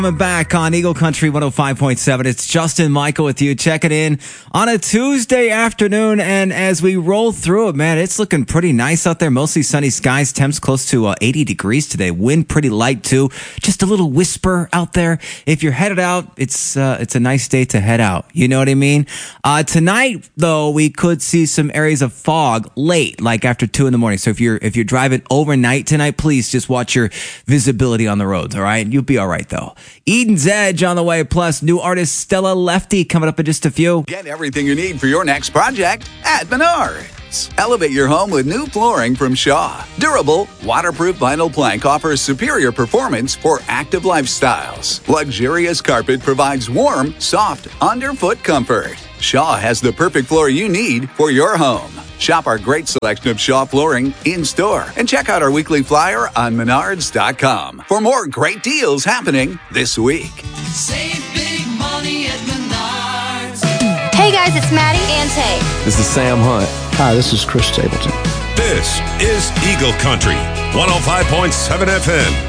Coming back on Eagle Country 105.7. It's Justin Michael with you, checking in on a Tuesday afternoon. And as we roll through it, man, it's looking pretty nice out there. Mostly sunny skies, temps close to 80 degrees today. Wind pretty light too. Just a little whisper out there. If you're headed out, it's a nice day to head out. You know what I mean? Tonight, though, we could see some areas of fog late, like after 2 in the morning. So if you're driving overnight tonight, please just watch your visibility on the roads. All right, you'll be all right though. Eden's Edge on the way, plus new artist Stella Lefty coming up in just a few. Get everything you need for your next project at Menards. Elevate your home with new flooring from Shaw. Durable, waterproof vinyl plank offers superior performance for active lifestyles. Luxurious carpet provides warm, soft, underfoot comfort. Shaw has the perfect floor you need for your home. Shop our great selection of Shaw flooring in-store and check out our weekly flyer on Menards.com for more great deals happening this week. Save big money at Menards. Hey guys, it's Maddie and Tay. This is Sam Hunt. Hi, this is Chris Stapleton. This is Eagle Country, 105.7 FM.